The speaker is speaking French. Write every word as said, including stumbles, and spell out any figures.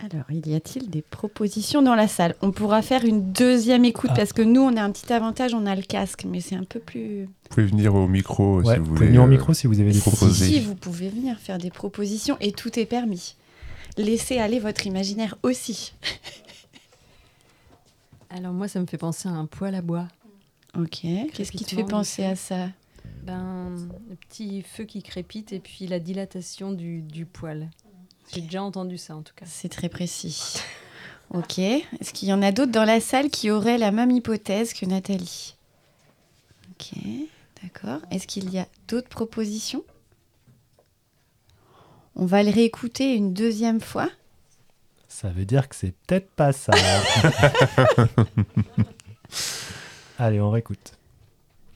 Alors, il y a-t-il des propositions dans la salle ? On pourra faire une deuxième écoute ah. parce que nous, on a un petit avantage, on a le casque, mais c'est un peu plus... Vous pouvez venir au micro ouais, si vous vous voulez. Vous venir au micro si vous avez des si, propositions. Si, vous pouvez venir faire des propositions et tout est permis. Laissez aller votre imaginaire aussi. Alors moi, ça me fait penser à un poêle à bois. Ok, qu'est-ce qui te fait penser à ça ? Ben, le petit feu qui crépite et puis la dilatation du, du poêle. J'ai déjà entendu ça, en tout cas. C'est très précis. Ok. Est-ce qu'il y en a d'autres dans la salle qui auraient la même hypothèse que Nathalie ? Ok, d'accord. Est-ce qu'il y a d'autres propositions ? On va le réécouter une deuxième fois. Ça veut dire que c'est peut-être pas ça. Allez, on réécoute.